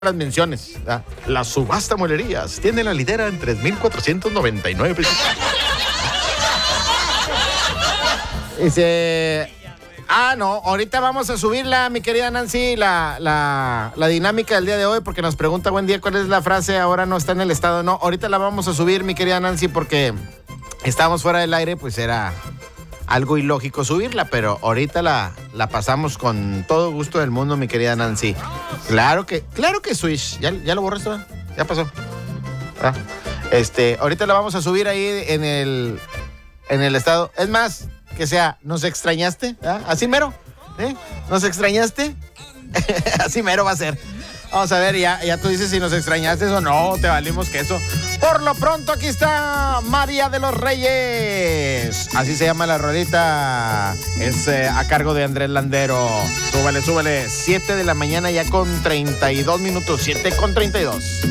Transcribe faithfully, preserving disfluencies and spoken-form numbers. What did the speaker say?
las menciones. ¿Ah? La subasta Mueblerías tiene la lidera en tres mil cuatrocientos noventa y nueve pesos. Dice... Ah, no, ahorita vamos a subirla, mi querida Nancy, la, la, la dinámica del día de hoy, porque nos pregunta, buen día, ¿cuál es la frase? Ahora no está en el estado. No, ahorita la vamos a subir, mi querida Nancy, porque estábamos fuera del aire, pues era algo ilógico subirla, pero ahorita la, la pasamos con todo gusto del mundo, mi querida Nancy. Claro que, claro que Swish, ¿ya, ya lo borraste? Ya pasó. ¿Ah? Este, ahorita la vamos a subir ahí en el, en el estado. Es más, que sea, ¿nos extrañaste? ¿Ah? Así mero, ¿eh? ¿Nos extrañaste? Así mero va a ser. Vamos a ver, ya, ya tú dices si nos extrañaste o no, te valimos queso. Por lo pronto, aquí está María de los Reyes. Así se llama la rolita. Es eh, a cargo de Andrés Landero. Súbale, súbale. siete de la mañana ya con treinta y dos minutos. siete con treinta y dos.